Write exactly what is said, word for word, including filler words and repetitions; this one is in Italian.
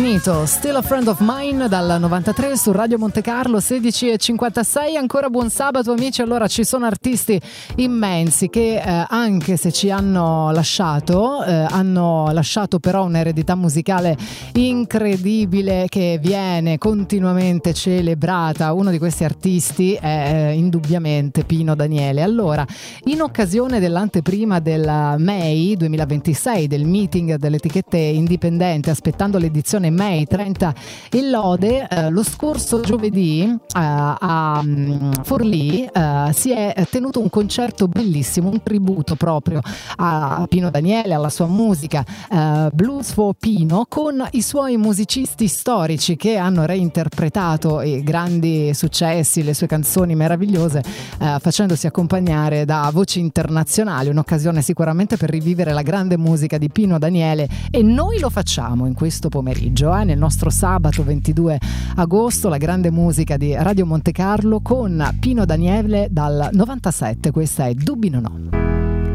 Infinito, Still a Friend of Mine dal novantatré su Radio Monte Carlo, sedici e cinquantasei. Ancora buon sabato amici. Allora, ci sono artisti immensi che eh, anche se ci hanno lasciato eh, hanno lasciato però un'eredità musicale incredibile che viene continuamente celebrata. Uno di questi artisti è eh, indubbiamente Pino Daniele. Allora, in occasione dell'anteprima del May duemilaventisei, del meeting delle etichette indipendenti, aspettando l'edizione May trenta in lode, eh, lo scorso giovedì eh, a um, Forlì eh, si è tenuto un concerto bellissimo, un tributo proprio a Pino Daniele, alla sua musica, eh, Blues for Pino, con i suoi musicisti storici che hanno reinterpretato i grandi successi, le sue canzoni meravigliose, eh, facendosi accompagnare da voci internazionali. Un'occasione sicuramente per rivivere la grande musica di Pino Daniele, e noi lo facciamo in questo pomeriggio, eh, nel nostro sabato ventidue agosto, la grande musica di Radio Monte Carlo con Pino Daniele dal novantasette. Questa è Dubbi non ho.